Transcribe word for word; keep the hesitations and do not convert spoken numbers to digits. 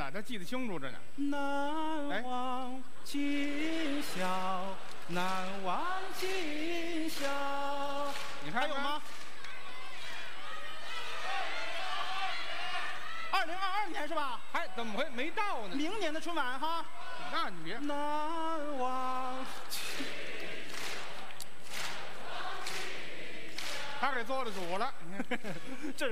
了，他记得清楚着呢。 难忘今宵，难忘今宵。 你还有吗？ 二零二二年是吧？ 还怎么回没到呢？ 明年的春晚哈。 那你别难忘。 他给做了主了。 这。